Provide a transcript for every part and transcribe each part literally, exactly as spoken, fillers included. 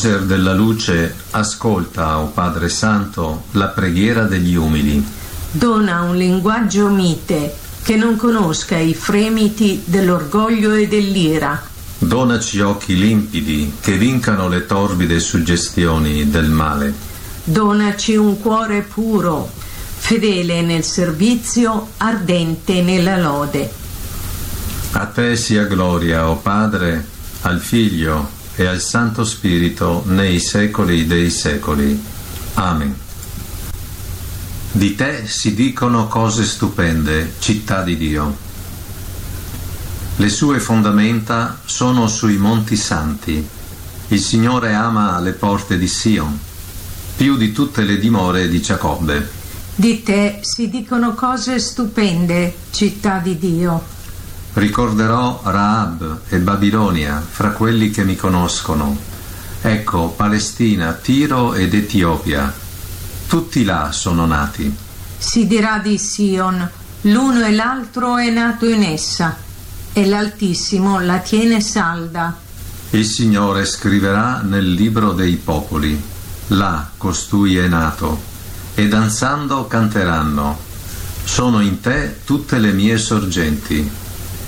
svolger della luce, ascolta, o Padre Santo, la preghiera degli umili. Dona un linguaggio mite che non conosca i fremiti dell'orgoglio e dell'ira. Donaci occhi limpidi che vincano le torbide suggestioni del male. Donaci un cuore puro, fedele nel servizio, ardente nella lode. A te sia gloria, o Padre, al Figlio e al Santo Spirito nei secoli dei secoli. Amen. Di te si dicono cose stupende, città di Dio. Le sue fondamenta sono sui monti santi. Il Signore ama le porte di Sion, più di tutte le dimore di Giacobbe. Di te si dicono cose stupende, città di Dio. Ricorderò Rahab e Babilonia fra quelli che mi conoscono. Ecco Palestina, Tiro ed Etiopia. Tutti là sono nati. Si dirà di Sion, l'uno e l'altro è nato in essa, e l'Altissimo la tiene salda. Il Signore scriverà nel libro dei popoli. Là costui è nato, e danzando canteranno. Sono in te tutte le mie sorgenti.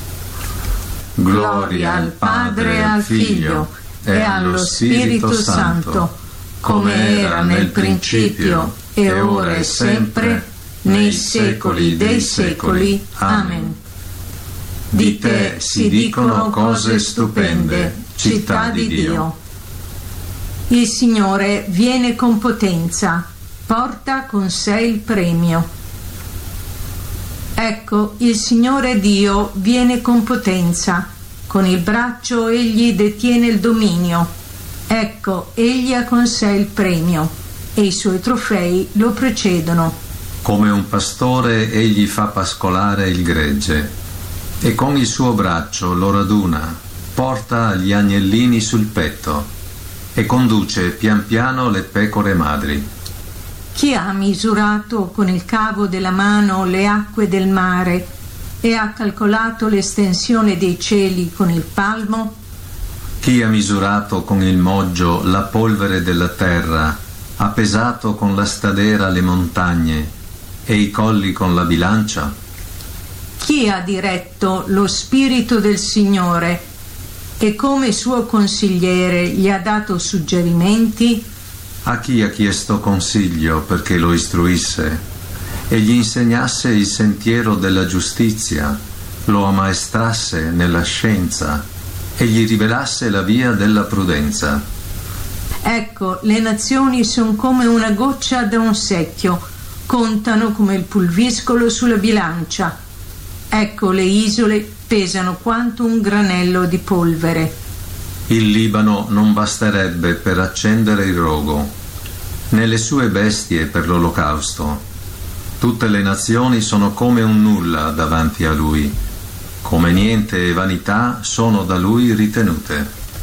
Gloria al Padre e al Figlio e allo Spirito Santo, come era nel principio e ora e sempre, nei secoli dei secoli. Amen. Di te si dicono cose stupende, città di Dio. Il Signore viene con potenza, porta con sé il premio. Ecco, il Signore Dio viene con potenza, con il braccio egli detiene il dominio. Ecco, egli ha con sé il premio, e i suoi trofei lo precedono. Come un pastore egli fa pascolare il gregge, e con il suo braccio lo raduna, porta gli agnellini sul petto, e conduce pian piano le pecore madri. Chi ha misurato con il cavo della mano le acque del mare e ha calcolato l'estensione dei cieli con il palmo? Chi ha misurato con il moggio la polvere della terra, ha pesato con la stadera le montagne e i colli con la bilancia? Chi ha diretto lo Spirito del Signore e come suo consigliere gli ha dato suggerimenti? A chi ha chiesto consiglio perché lo istruisse e gli insegnasse il sentiero della giustizia, lo ammaestrasse nella scienza e gli rivelasse la via della prudenza? Ecco, le nazioni sono come una goccia da un secchio, contano come il pulviscolo sulla bilancia. Ecco, le isole pesano quanto un granello di polvere. Il Libano non basterebbe per accendere il rogo, né le sue bestie per l'olocausto. Tutte le nazioni sono come un nulla davanti a lui, come niente e vanità sono da lui ritenute.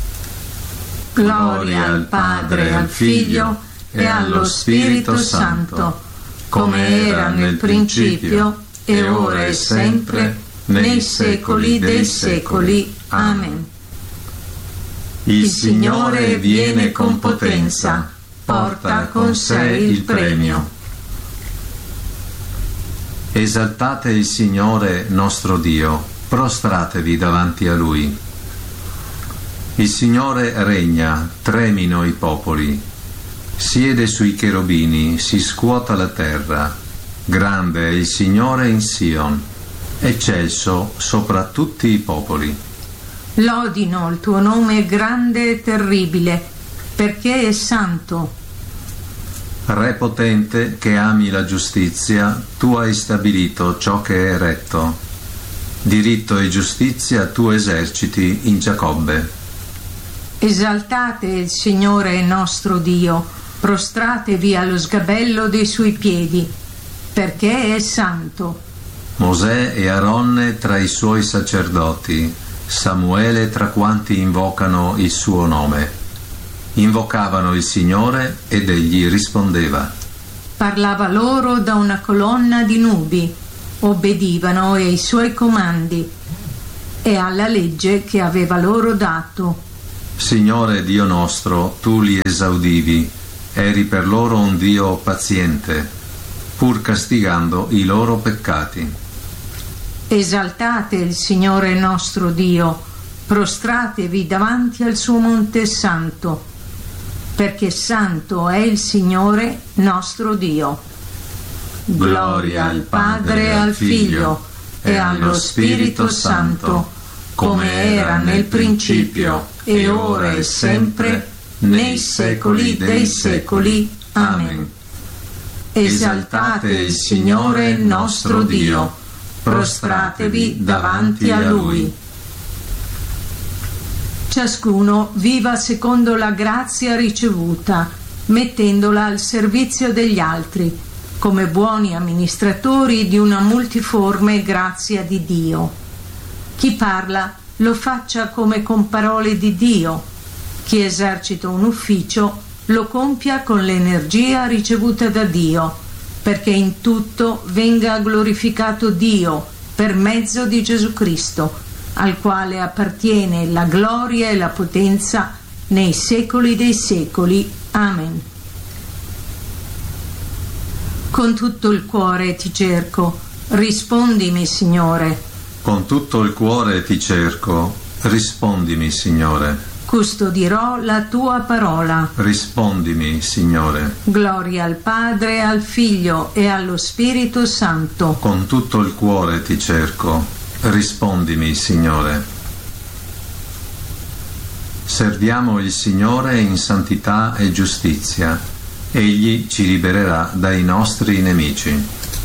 Gloria al Padre, al Figlio e allo Spirito Santo, come era nel principio e ora e sempre, nei secoli dei secoli. Amen. Il Signore viene con potenza, porta con sé il premio. Esaltate il Signore nostro Dio, prostratevi davanti a Lui. Il Signore regna, tremino i popoli. Siede sui cherubini, si scuota la terra. Grande è il Signore in Sion, eccelso sopra tutti i popoli. Lodino il tuo nome grande e terribile, perché è santo. Re potente che ami la giustizia, tu hai stabilito ciò che è retto. Diritto e giustizia tu eserciti in Giacobbe. Esaltate il Signore nostro Dio, prostratevi allo sgabello dei suoi piedi, perché è santo. Mosè e Aronne tra i suoi sacerdoti, Samuele tra quanti invocano il suo nome. Invocavano il Signore ed egli rispondeva. Parlava loro da una colonna di nubi, obbedivano ai suoi comandi e alla legge che aveva loro dato. Signore Dio nostro, tu li esaudivi, eri per loro un Dio paziente, pur castigando i loro peccati. Esaltate il Signore nostro Dio, prostratevi davanti al suo monte santo, perché santo è il Signore nostro Dio. Gloria al Padre, al Figlio e allo Spirito Santo, come era nel principio, e ora e sempre, nei secoli dei secoli. Amen. Esaltate il Signore nostro Dio, prostratevi davanti a Lui. Ciascuno viva secondo la grazia ricevuta, mettendola al servizio degli altri, come buoni amministratori di una multiforme grazia di Dio. Chi parla lo faccia come con parole di Dio. Chi esercita un ufficio lo compia con l'energia ricevuta da Dio, perché in tutto venga glorificato Dio per mezzo di Gesù Cristo, al quale appartiene la gloria e la potenza nei secoli dei secoli. Amen. Con tutto il cuore ti cerco, rispondimi, Signore. Con tutto il cuore ti cerco, rispondimi, Signore. Custodirò la tua parola. Rispondimi, Signore. Gloria al Padre, al Figlio e allo Spirito Santo. Con tutto il cuore ti cerco, rispondimi, Signore. Serviamo il Signore in santità e giustizia. Egli ci libererà dai nostri nemici.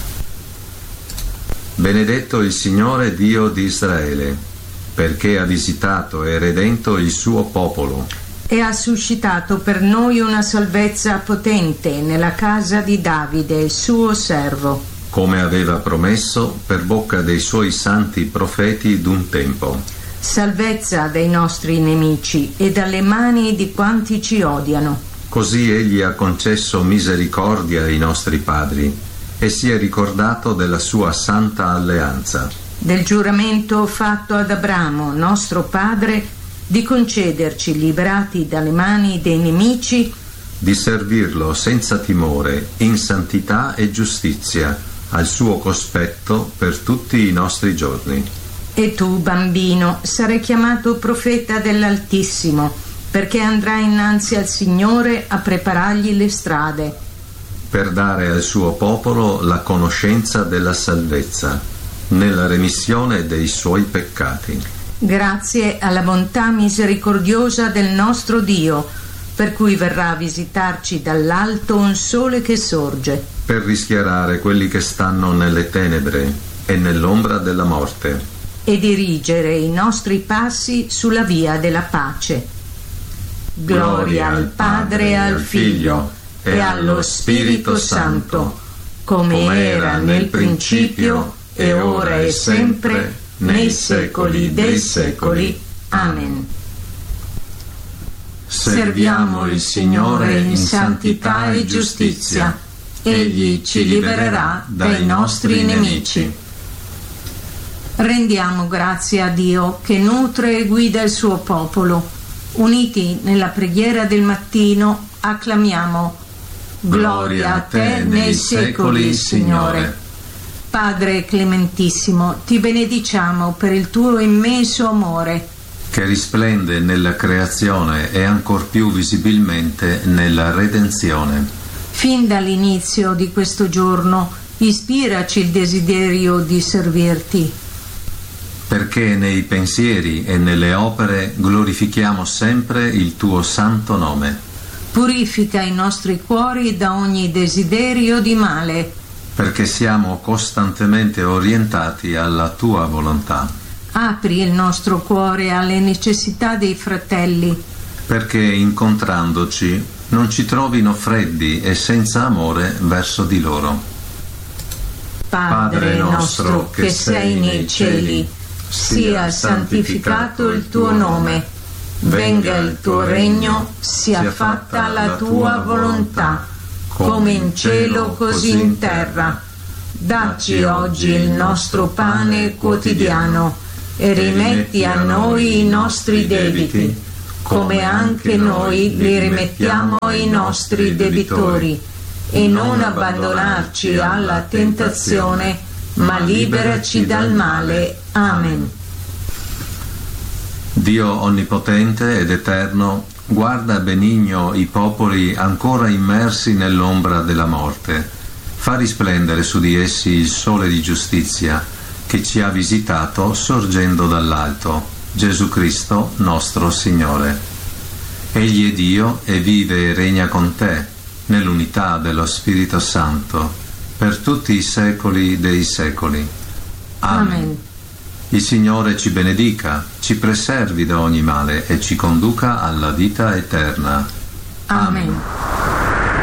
Benedetto il Signore Dio di Israele, perché ha visitato e redento il suo popolo. E ha suscitato per noi una salvezza potente nella casa di Davide, il suo servo. Come aveva promesso per bocca dei suoi santi profeti d'un tempo. Salvezza dai nostri nemici e dalle mani di quanti ci odiano. Così egli ha concesso misericordia ai nostri padri e si è ricordato della sua santa alleanza. Del giuramento fatto ad Abramo, nostro padre, di concederci, liberati dalle mani dei nemici, di servirlo senza timore, in santità e giustizia, al suo cospetto per tutti i nostri giorni. E tu, bambino, sarai chiamato profeta dell'Altissimo, perché andrai innanzi al Signore a preparargli le strade, per dare al suo popolo la conoscenza della salvezza, nella remissione dei suoi peccati. Grazie alla bontà misericordiosa del nostro Dio, per cui verrà a visitarci dall'alto un sole che sorge, per rischiarare quelli che stanno nelle tenebre e nell'ombra della morte, e dirigere i nostri passi sulla via della pace. Gloria al Padre, al Figlio e allo Spirito Santo, come era nel principio, e ora e sempre, nei secoli dei secoli. Amen. Serviamo il Signore in santità e giustizia. Egli ci libererà dai nostri nemici. Rendiamo grazie a Dio che nutre e guida il suo popolo. Uniti nella preghiera del mattino, acclamiamo: Gloria a te nei secoli, Signore. Padre clementissimo, ti benediciamo per il tuo immenso amore, che risplende nella creazione e ancor più visibilmente nella redenzione. Fin dall'inizio di questo giorno, ispiraci il desiderio di servirti, perché nei pensieri e nelle opere glorifichiamo sempre il tuo santo nome. Purifica i nostri cuori da ogni desiderio di male, perché siamo costantemente orientati alla tua volontà. Apri il nostro cuore alle necessità dei fratelli, perché incontrandoci non ci trovino freddi e senza amore verso di loro. Padre nostro che sei nei cieli, sia santificato il tuo nome, venga il tuo regno, sia fatta la tua volontà, come in cielo così in terra. Dacci oggi il nostro pane quotidiano e rimetti a noi i nostri debiti, come anche noi li rimettiamo ai nostri debitori, e non abbandonarci alla tentazione, ma liberaci dal male. Amen. Dio onnipotente ed eterno, guarda benigno i popoli ancora immersi nell'ombra della morte. Fa risplendere su di essi il sole di giustizia, che ci ha visitato sorgendo dall'alto, Gesù Cristo nostro Signore. Egli è Dio e vive e regna con te, nell'unità dello Spirito Santo, per tutti i secoli dei secoli. Amen. Amen. Il Signore ci benedica, ci preservi da ogni male e ci conduca alla vita eterna. Amen.